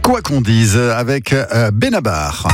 Quoi qu'on dise avec Benabar.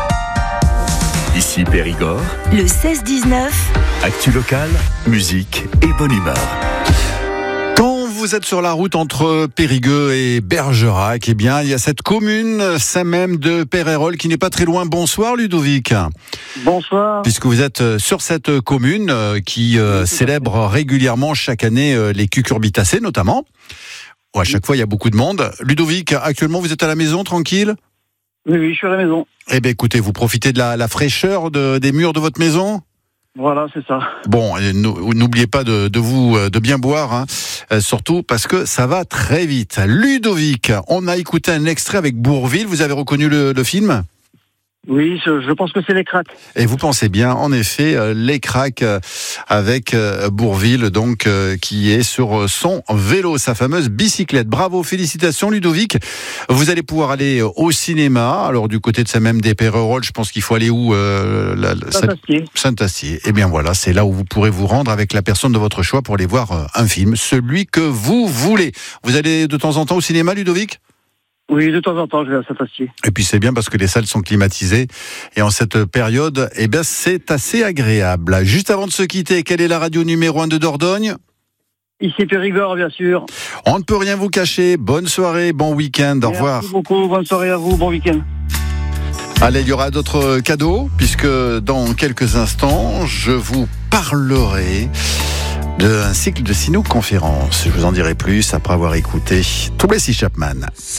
Ici Périgord, le 16-19, actu locale, musique et bonne humeur. Quand vous êtes sur la route entre Périgueux et Bergerac, eh bien, il y a cette commune, Saint-Même de Pérérols, qui n'est pas très loin. Bonsoir Ludovic. Bonsoir. Puisque vous êtes sur cette commune qui célèbre régulièrement chaque année les cucurbitacées notamment. À chaque fois, il y a beaucoup de monde. Ludovic, actuellement, vous êtes à la maison, tranquille ? Oui, je suis à la maison. Eh bien, écoutez, vous profitez de la fraîcheur des murs de votre maison ? Voilà, c'est ça. Bon, n'oubliez pas de bien boire, hein, surtout parce que ça va très vite. Ludovic, on a écouté un extrait avec Bourvil. Vous avez reconnu le film ? Oui, je pense que c'est les cracks. Et vous pensez bien, en effet, les cracks avec Bourvil, donc qui est sur son vélo, sa fameuse bicyclette. Bravo, félicitations Ludovic. Vous allez pouvoir aller au cinéma. Alors du côté de Saint-Même des Pérérols, je pense qu'il faut aller où Saint-Astier. Saint-Astier. Eh bien voilà, c'est là où vous pourrez vous rendre avec la personne de votre choix pour aller voir un film, celui que vous voulez. Vous allez de temps en temps au cinéma, Ludovic ? Oui, de temps en temps, je vais à Saint-Astier. Et puis c'est bien parce que les salles sont climatisées et en cette période, eh bien c'est assez agréable. Juste avant de se quitter, quelle est la radio numéro 1 de Dordogne ? Ici Périgord, bien sûr. On ne peut rien vous cacher. Bonne soirée, bon week-end, au revoir. Merci beaucoup, bonne soirée à vous, bon week-end. Allez, il y aura d'autres cadeaux puisque dans quelques instants, je vous parlerai d'un cycle de Sino-conférences. Je vous en dirai plus après avoir écouté Tracy Chapman.